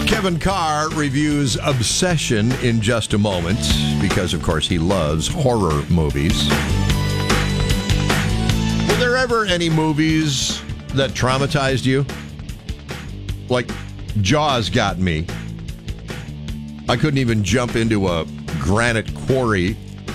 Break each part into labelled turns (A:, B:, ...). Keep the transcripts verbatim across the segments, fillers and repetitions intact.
A: Kevin Carr reviews Obsession in just a moment because, of course, he loves horror movies. Were there ever any movies that traumatized you? Like, Jaws got me. I couldn't even jump into a granite quarry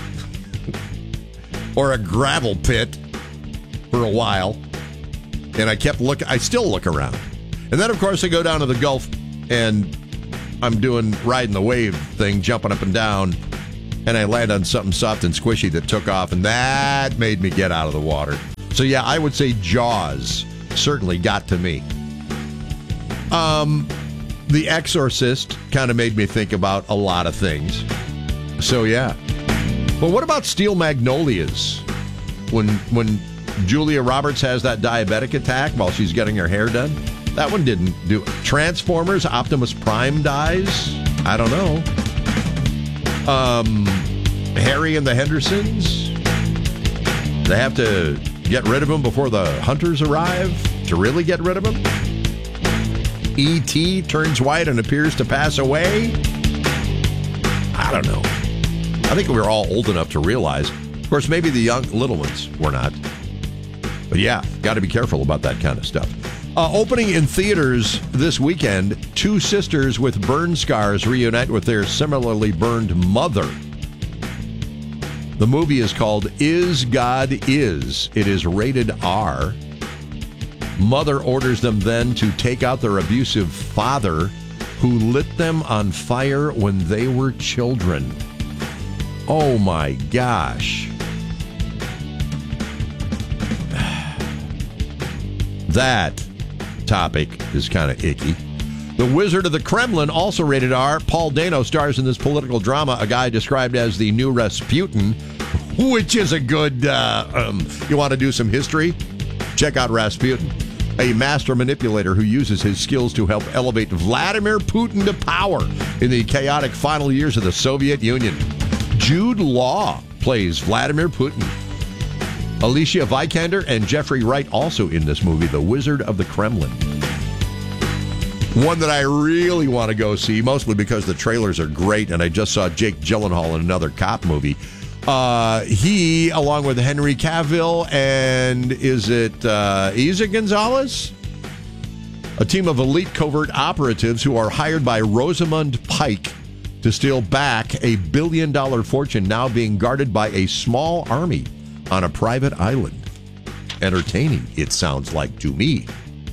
A: or a gravel pit for a while. And I kept looking. I still look around. And then, of course, I go down to the Gulf and I'm doing riding the wave thing, jumping up and down. And I land on something soft and squishy that took off. And that made me get out of the water. So, yeah, I would say Jaws certainly got to me. Um, The Exorcist kind of made me think about a lot of things. So, yeah. But what about Steel Magnolias? When when Julia Roberts has that diabetic attack while she's getting her hair done? That one didn't do it. Transformers, Optimus Prime dies? I don't know. Um, Harry and the Hendersons? They have to get rid of him before the hunters arrive to really get rid of him? E T turns white and appears to pass away? I don't know. I think we were all old enough to realize. Of course, maybe the young little ones were not. But yeah, got to be careful about that kind of stuff. Uh, opening in theaters this weekend, two sisters with burn scars reunite with their similarly burned mother. The movie is called Is God Is. It is rated R. Mother orders them then to take out their abusive father who lit them on fire when they were children. Oh my gosh. That topic is kind of icky. The Wizard of the Kremlin, also rated R. Paul Dano stars in this political drama, a guy described as the new Rasputin, which is a good, uh, um, you want to do some history? Check out Rasputin, a master manipulator who uses his skills to help elevate Vladimir Putin to power in the chaotic final years of the Soviet Union. Jude Law plays Vladimir Putin. Alicia Vikander and Jeffrey Wright also in this movie, The Wizard of the Kremlin. One that I really want to go see, mostly because the trailers are great, and I just saw Jake Gyllenhaal in another cop movie. Uh, he, along with Henry Cavill and is it uh, Isa Gonzalez? A team of elite covert operatives who are hired by Rosamund Pike to steal back a billion-dollar fortune now being guarded by a small army on a private island. Entertaining, it sounds like to me,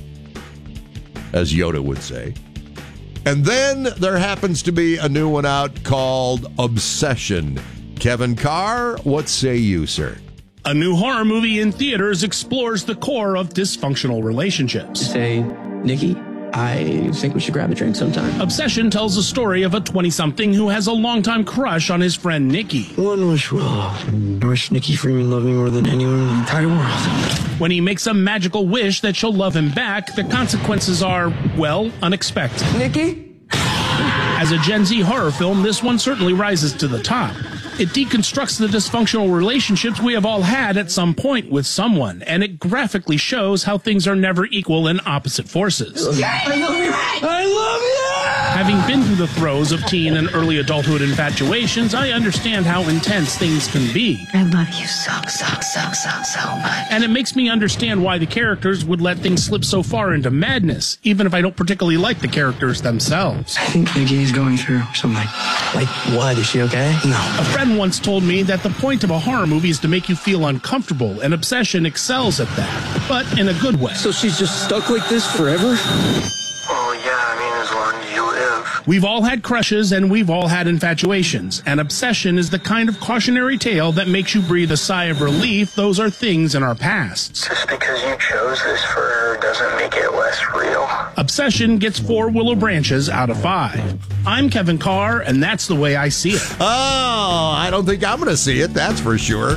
A: as Yoda would say. And then there happens to be a new one out called Obsession. Kevin Carr, what say you, sir?
B: A new horror movie in theaters explores the core of dysfunctional relationships.
C: Say, Nikki, I think we should grab a drink sometime.
B: Obsession tells the story of a twenty-something who has a longtime crush on his friend Nikki.
C: One wish will. I wish Nikki Freeman loved me more than anyone in the entire world.
B: When he makes a magical wish that she'll love him back, the consequences are, well, unexpected.
C: Nikki?
B: As a Gen Z horror film, this one certainly rises to the top. It deconstructs the dysfunctional relationships we have all had at some point with someone, and it graphically shows how things are never equal in opposite forces.
C: I love you! I love you!
B: Having been through the throes of teen and early adulthood infatuations, I understand how intense things can be.
D: I love you so, so, so, so, so much.
B: And it makes me understand why the characters would let things slip so far into madness, even if I don't particularly like the characters themselves.
C: I think Nikki is going through something. Like what? Is she okay? No.
B: A friend once told me that the point of a horror movie is to make you feel uncomfortable, and Obsession excels at that, but in a good way.
C: So she's just stuck like this forever?
E: Well, yeah, I mean, as long as you live.
B: We've all had crushes, and we've all had infatuations, and Obsession is the kind of cautionary tale that makes you breathe a sigh of relief. Those are things in our pasts.
E: Just because you chose this for her doesn't make it less real.
B: Obsession gets four willow branches out of five. I'm Kevin Carr, and that's the way I see it.
A: Oh, I don't think I'm going to see it, that's for sure.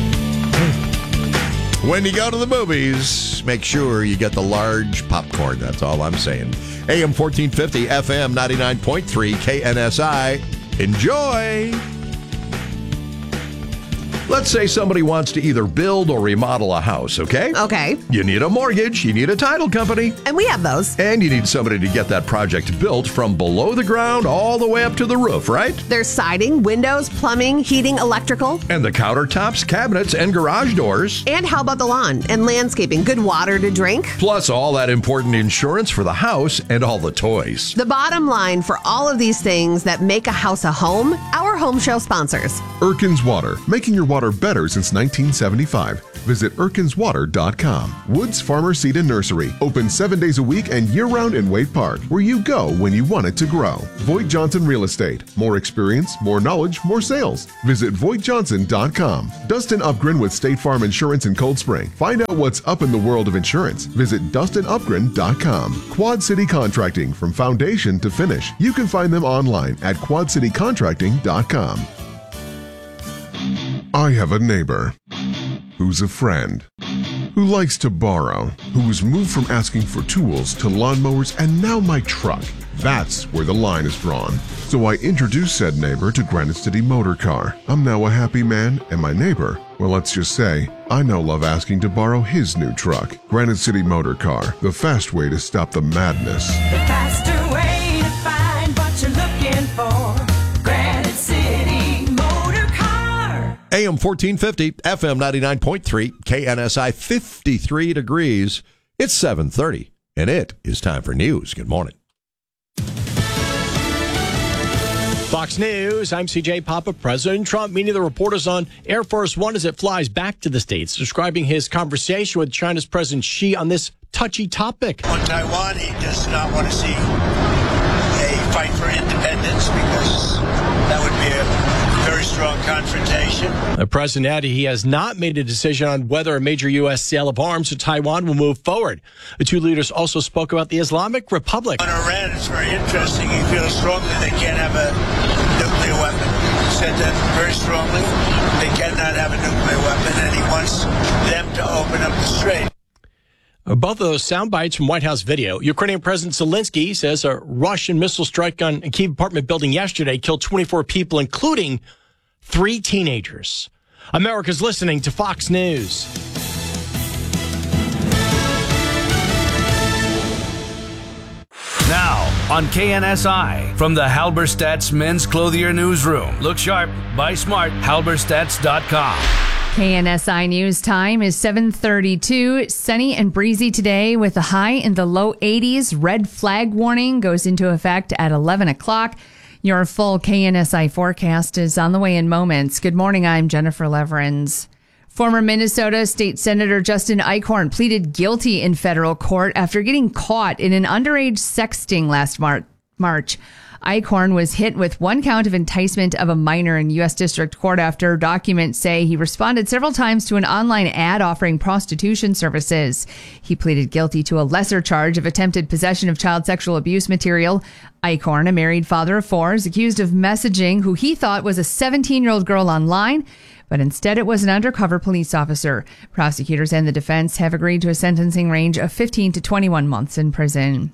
A: When you go to the movies, make sure you get the large popcorn. That's all I'm saying. A M fourteen fifty, F M ninety-nine point three, K N S I. Enjoy! Let's say somebody wants to either build or remodel a house, okay?
F: Okay.
A: You need a mortgage, you need a title company.
F: And we have those.
A: And you need somebody to get that project built from below the ground all the way up to the roof, right?
F: There's siding, windows, plumbing, heating, electrical.
A: And the countertops, cabinets, and garage doors.
F: And how about the lawn and landscaping? Good water to drink.
A: Plus all that important insurance for the house and all the toys.
F: The bottom line for all of these things that make a house a home, our home show sponsors.
G: Erkins Water, making your water better since nineteen seventy-five. Visit erkins water dot com. Woods Farmer Seed and Nursery, open seven days a week and year-round in Wade Park, where you go when you want it to grow. Voigt Johnson Real Estate, more experience, more knowledge, more sales. Visit voigt johnson dot com. Dustin Upgren with State Farm Insurance in Cold Spring. Find out what's up in the world of insurance. Visit dustin upgren dot com. Quad City Contracting, from foundation to finish. You can find them online at quad city contracting dot com. I have a neighbor who's a friend, who likes to borrow, who's moved from asking for tools to lawnmowers and now my truck. That's where the line is drawn. So I introduced said neighbor to Granite City Motor Car. I'm now a happy man, and my neighbor, well, let's just say, I now love asking to borrow his new truck. Granite City Motor Car, the fast way to stop the madness.
H: The faster way to find what you're looking for. Granite City Motor Car.
A: A M fourteen fifty, F M ninety-nine point three, K N S I, fifty-three degrees. It's seven thirty, and it is time for news. Good morning.
I: Fox News, I'm C J Papa. President Trump meeting the reporters on Air Force One as it flies back to the States, describing his conversation with China's President Xi on this touchy topic.
J: On Taiwan, he does not want to see a fight for independence because that would be a very strong confrontation.
I: The president added he has not made a decision on whether a major U S sale of arms to Taiwan will move forward. The two leaders also spoke about the Islamic Republic.
J: On Iran, it's very interesting. He feels strongly they can't have a nuclear weapon. He said that very strongly. They cannot have a nuclear weapon, and he wants them to open up the strait.
I: Both of those sound bites from White House video. Ukrainian President Zelensky says a Russian missile strike on a Kyiv apartment building yesterday killed twenty-four people, including three teenagers. America's listening to Fox News.
K: Now on K N S I, from the Halberstadt's Men's Clothier Newsroom. Look sharp, buy smart, halberstadts dot com.
L: K N S I News time is seven thirty-two. Sunny and breezy today with a high in the low eighties. Red flag warning goes into effect at eleven o'clock. Your full K N S I forecast is on the way in moments. Good morning. I'm Jennifer Leverins. Former Minnesota State Senator Justin Eichhorn pleaded guilty in federal court after getting caught in an underage sex sting last Mar- March. Eichhorn was hit with one count of enticement of a minor in U S District Court after documents say he responded several times to an online ad offering prostitution services. He pleaded guilty to a lesser charge of attempted possession of child sexual abuse material. Eichhorn, a married father of four, is accused of messaging who he thought was a seventeen-year-old girl online, but instead it was an undercover police officer. Prosecutors and the defense have agreed to a sentencing range of fifteen to twenty-one months in prison.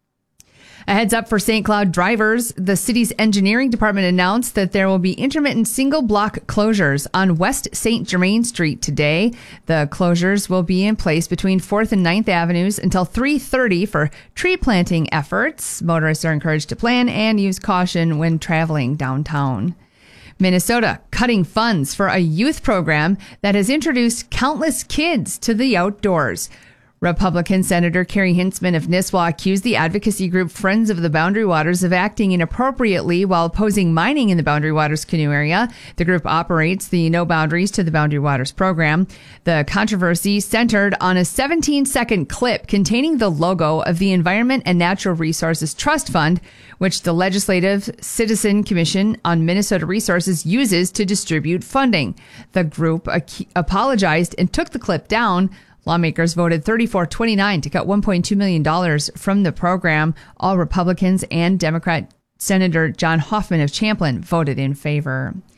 L: A heads up for Saint Cloud drivers. The city's engineering department announced that there will be intermittent single block closures on West Saint Germain Street today. The closures will be in place between fourth and ninth Avenues until three thirty for tree planting efforts. Motorists are encouraged to plan and use caution when traveling downtown. Minnesota cutting funds for a youth program that has introduced countless kids to the outdoors. Republican Senator Carrie Hintzman of Nisswa accused the advocacy group Friends of the Boundary Waters of acting inappropriately while opposing mining in the Boundary Waters canoe area. The group operates the No Boundaries to the Boundary Waters program. The controversy centered on a seventeen-second clip containing the logo of the Environment and Natural Resources Trust Fund, which the Legislative Citizen Commission on Minnesota Resources uses to distribute funding. The group ac- apologized and took the clip down. Lawmakers voted thirty-four twenty-nine to cut one point two million dollars from the program. All Republicans and Democrat Senator John Hoffman of Champlin voted in favor.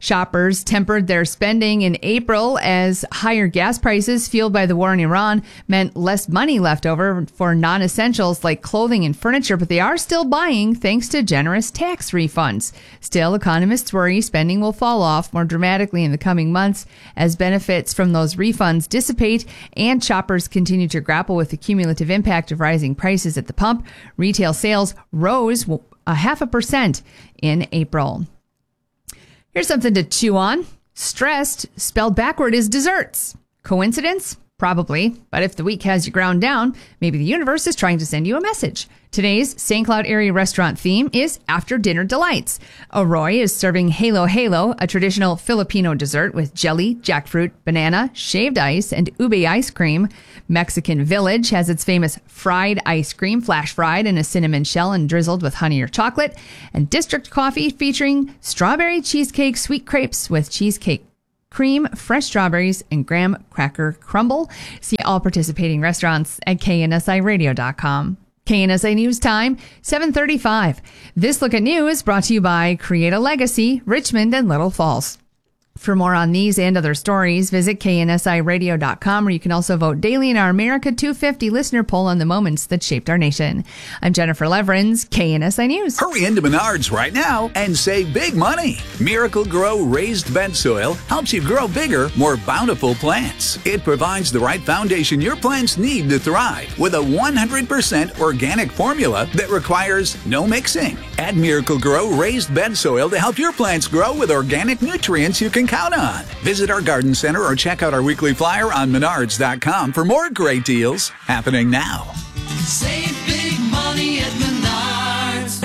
L: Shoppers tempered their spending in April as higher gas prices fueled by the war in Iran meant less money left over for non-essentials like clothing and furniture, but they are still buying thanks to generous tax refunds. Still, economists worry spending will fall off more dramatically in the coming months as benefits from those refunds dissipate and shoppers continue to grapple with the cumulative impact of rising prices at the pump. Retail sales rose a half a percent in April. Here's something to chew on. Stressed, spelled backward, is desserts. Coincidence? Probably. But if the week has you ground down, maybe the universe is trying to send you a message. Today's Saint Cloud area restaurant theme is After Dinner Delights. Arroy is serving Halo Halo, a traditional Filipino dessert with jelly, jackfruit, banana, shaved ice, and ube ice cream. Mexican Village has its famous fried ice cream, flash fried in a cinnamon shell and drizzled with honey or chocolate. And District Coffee featuring strawberry cheesecake sweet crepes with cheesecake cream, fresh strawberries, and graham cracker crumble. See all participating restaurants at K N S I radio dot com. K N S A News Time, seven thirty-five. This Look at News is brought to you by Create a Legacy, Richmond and Little Falls. For more on these and other stories, visit K N S I radio dot com, where you can also vote daily in our America two fifty listener poll on the moments that shaped our nation. I'm Jennifer Leverins, K N S I News.
M: Hurry into Menards right now and save big money. Miracle Grow raised bed soil helps you grow bigger, more bountiful plants. It provides the right foundation your plants need to thrive with a one hundred percent organic formula that requires no mixing. Add Miracle Grow raised bed soil to help your plants grow with organic nutrients you can count on. Visit our garden center or check out our weekly flyer on menards dot com for more great deals happening now.
H: Save big money at Menards.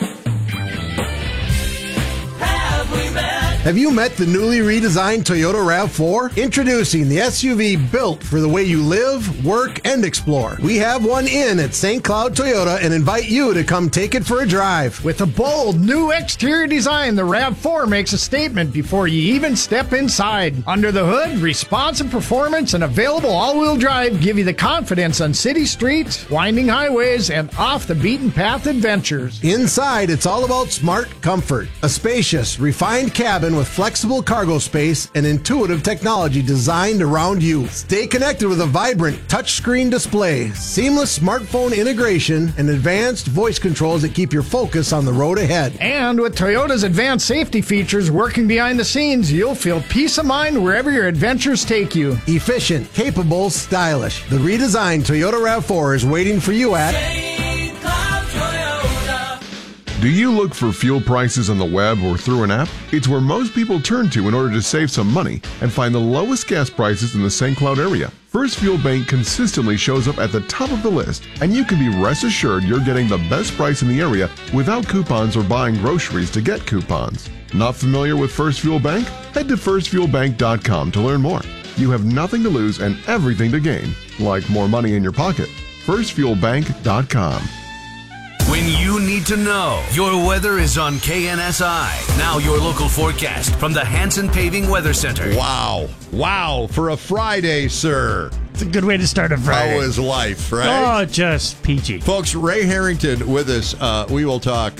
H: Have we met?
N: Have you met the newly redesigned Toyota RAV four? Introducing the S U V built for the way you live, work, and explore. We have one in at Saint Cloud Toyota and invite you to come take it for a drive.
O: With a bold new exterior design, the RAV four makes a statement before you even step inside. Under the hood, responsive performance and available all-wheel drive give you the confidence on city streets, winding highways, and off-the-beaten-path adventures.
N: Inside, it's all about smart comfort. A spacious, refined cabin with flexible cargo space and intuitive technology designed around you. Stay connected with a vibrant touchscreen display, seamless smartphone integration, and advanced voice controls that keep your focus on the road ahead.
O: And with Toyota's advanced safety features working behind the scenes, you'll feel peace of mind wherever your adventures take you.
N: Efficient, capable, stylish. The redesigned Toyota RAV four is waiting for you at
H: Saint Cloud Toyota.
G: Do you look for fuel prices on the web or through an app? It's where most people turn to in order to save some money and find the lowest gas prices in the Saint Cloud area. First Fuel Bank consistently shows up at the top of the list, and you can be rest assured you're getting the best price in the area without coupons or buying groceries to get coupons. Not familiar with First Fuel Bank? Head to first fuel bank dot com to learn more. You have nothing to lose and everything to gain, like more money in your pocket. first fuel bank dot com.
K: When you need to know, your weather is on K N S I. Now your local forecast from the Hanson Paving Weather Center.
A: Wow. Wow. For a Friday, sir.
P: It's a good way to start a Friday.
A: How is life, right?
P: Oh, just peachy.
A: Folks, Ray Harrington with us. Uh, we will talk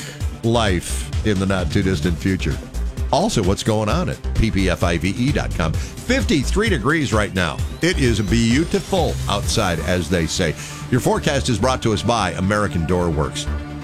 A: life in the not-too-distant future. Also, what's going on at P P F I V E dot com. fifty-three degrees right now. It is beautiful outside, as they say. Your forecast is brought to us by American Door Works.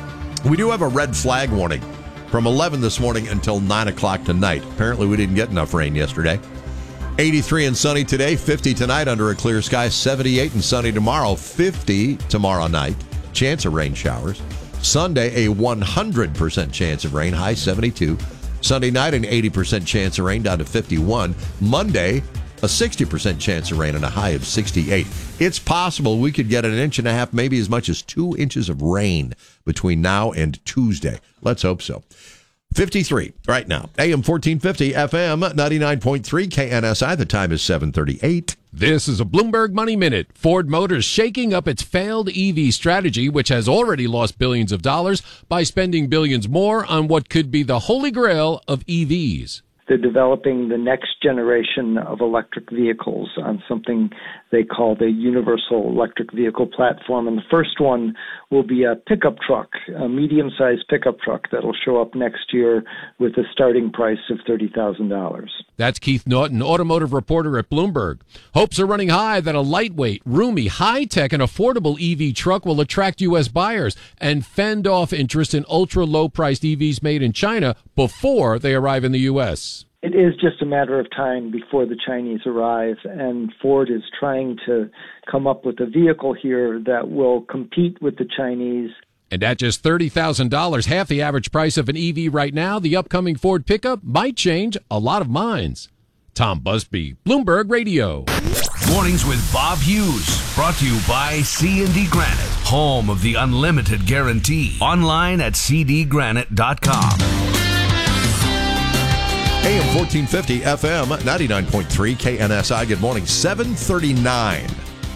A: We do have a red flag warning from eleven this morning until nine o'clock tonight. Apparently, we didn't get enough rain yesterday. eighty-three and sunny today, fifty tonight under a clear sky, seventy-eight and sunny tomorrow, fifty tomorrow night. Chance of rain showers. Sunday, a one hundred percent chance of rain, high seventy-two. Sunday night, an eighty percent chance of rain, down to fifty-one. Monday, a sixty percent chance of rain and a high of sixty-eight. It's possible we could get an inch and a half, maybe as much as two inches of rain between now and Tuesday. Let's hope so. fifty-three right now. A M fourteen fifty, F M ninety-nine point three, K N S I. The time is seven thirty-eight.
Q: This is a Bloomberg Money Minute. Ford Motors shaking up its failed E V strategy, which has already lost billions of dollars, by spending billions more on what could be the holy grail of E Vs.
R: They're developing the next generation of electric vehicles on something they call the Universal Electric Vehicle Platform. And the first one will be a pickup truck, a medium-sized pickup truck that'll show up next year with a starting price of thirty thousand dollars.
Q: That's Keith Naughton, automotive reporter at Bloomberg. Hopes are running high that a lightweight, roomy, high-tech, and affordable E V truck will attract U S buyers and fend off interest in ultra-low-priced E Vs made in China before they arrive in the U S.
R: It is just a matter of time before the Chinese arrive, and Ford is trying to come up with a vehicle here that will compete with the Chinese.
Q: And at just thirty thousand dollars, half the average price of an E V right now, the upcoming Ford pickup might change a lot of minds. Tom Busby, Bloomberg Radio.
K: Mornings with Bob Hughes, brought to you by C and D Granite, home of the unlimited guarantee. Online at c d granite dot com.
A: A M fourteen fifty, F M ninety-nine point three, K N S I. Good morning, seven thirty-nine.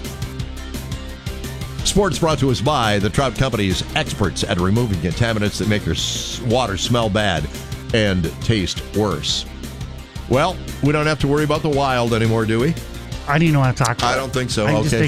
A: Sports brought to us by the Trout Company's experts at removing contaminants that make your water smell bad and taste worse. Well, we don't have to worry about the Wild anymore, do we?
P: I didn't even want to talk about it.
A: I don't think so.
P: I just
A: Okay.
P: think